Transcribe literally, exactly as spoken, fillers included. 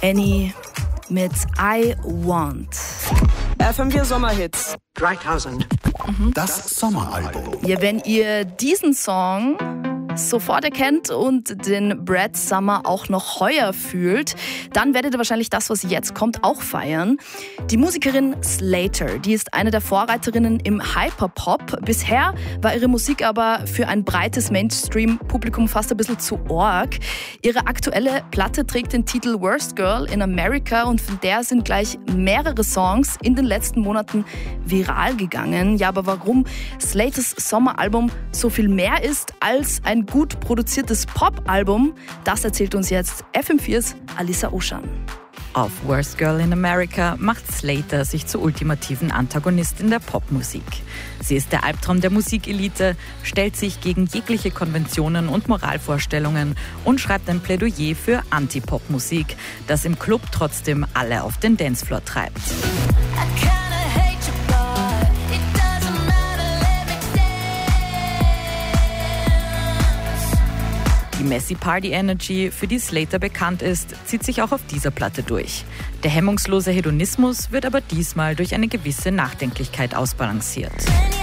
Annie mit I Want. F M vier Sommerhits. dreitausend. Mhm. Das Sommeralbum. Ja, wenn ihr diesen Song sofort erkennt und den Brad Summer auch noch heuer fühlt, dann werdet ihr wahrscheinlich das, was jetzt kommt, auch feiern. Die Musikerin Slater, die ist eine der Vorreiterinnen im Hyperpop. Bisher war ihre Musik aber für ein breites Mainstream-Publikum fast ein bisschen zu arg. Ihre aktuelle Platte trägt den Titel Worst Girl in America und von der sind gleich mehrere Songs in den letzten Monaten viral gegangen. Ja, aber warum Slaters Sommeralbum so viel mehr ist als ein gut produziertes Pop-Album, das erzählt uns jetzt F M viers Alissa Oschan. Auf Worst Girl in America macht Slater sich zur ultimativen Antagonistin der Popmusik. Sie ist der Albtraum der Musikelite, stellt sich gegen jegliche Konventionen und Moralvorstellungen und schreibt ein Plädoyer für Anti-Pop-Musik, das im Club trotzdem alle auf den Dancefloor treibt. Die Messy Party Energy, für die Slater bekannt ist, zieht sich auch auf dieser Platte durch. Der hemmungslose Hedonismus wird aber diesmal durch eine gewisse Nachdenklichkeit ausbalanciert.